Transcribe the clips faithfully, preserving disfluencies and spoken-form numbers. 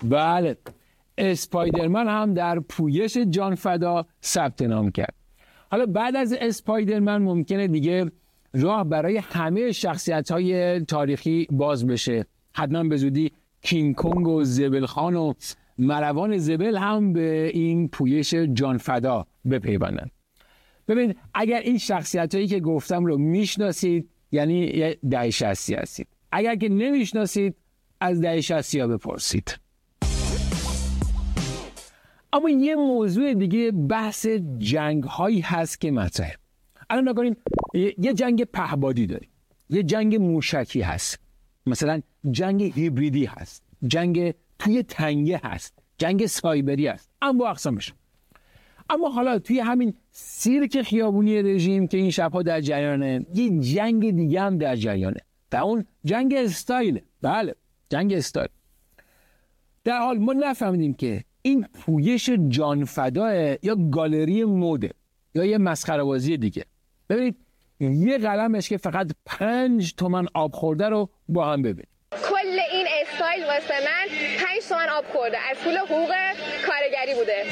بله، اسپایدرمن هم در پویش جان فدا ثبت نام کرد. حالا بعد از اسپایدرمن ممکنه دیگه راه برای همه شخصیت‌های تاریخی باز بشه. حتما به زودی کینگ کنگ و زبل خان و مروان زبل هم به این پویش جان فدا بپیوندن. ببین، اگر این شخصیت‌هایی که گفتم رو میشناسید یعنی دهه شصتی هستید، اگر که نمیشناسید از دهه شصتی ها بپرسید. اما یه موضوع دیگه بحث جنگ هایی هست که مطرحه. الان نگارین یه جنگ پهبادی داریم، یه جنگ موشکی هست، مثلا جنگ هیبریدی هست، جنگ توی تنگه هست، جنگ سایبری هست، اما اقسامش. اما حالا توی همین سیرک خیابونی رژیم که این شبها در جریانه، یه جنگ دیگه هم در جریانه و اون جنگ استایل. بله، جنگ استایل. در حال ما نفهمیدیم که این پویش جان فداه یا گالری موده یا یه مسخره بازی دیگه. ببینید یه قلمش که فقط پنج تومن آب خورده رو با هم ببینید. کل این استایل واسه من پنج تومن آب خورده، از پول حقوق کارگری بوده.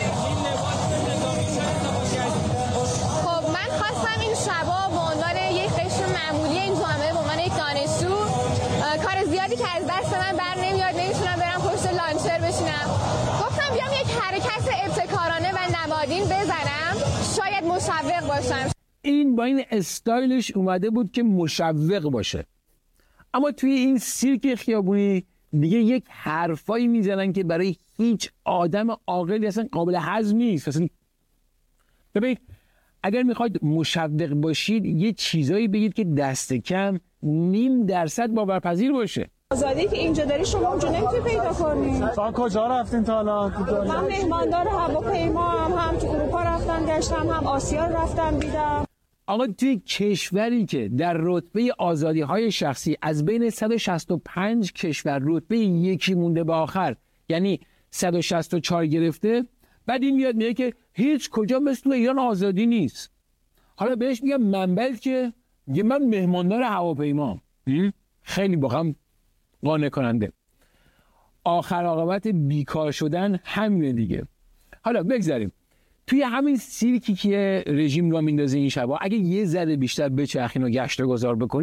خب من خواستم این شبا به عنوان یک قشر معمولی این جامعه، به عنوان یک دانشجو، کار زیادی که از دست من بر نمیاد، نمیتونم برم پشت لانچر بشینم، گفتم بیام یک حرکت ابتکارانه و نمادین بزنم، شاید مشوق باشم. این با این استایلش اومده بود که مشوق باشه، اما توی این سیرک خیابونی دیگه یک حرفایی میزنن که برای هیچ آدم عاقلی اصلا قابل هضم نیست. اصلا ببینید، اگر میخواید مشوق باشید یه چیزایی بگید که دست کم نیم درصد باورپذیر باشه. آزادی که اینجا داری شما اونجا نمیتونی پیدا کنی. تا کجا رفتین تا الان؟ من مهماندار هواپیما هم هم تو اروپا رفتم گشتم، هم آسیا رفتم دیدم. آقا توی کشوری که در رتبه آزادی‌های شخصی از بین صد و شصت و پنج کشور رتبه یکی مونده به آخر، یعنی صد و شصت و چهار گرفته، بعد این میاد میگه که هیچ کجا مثل ایران آزادی نیست. حالا بهش میگم منبل که میگه من مهماندار هواپیما. خیلی واقعا قانع کننده. آخر عاقبت بیکار شدن همینه دیگه. حالا بگذاریم توی همین سیرکی که رژیم را میندازه این شبا، اگه یه ذره بیشتر بچرخین و گشت گذار بکنید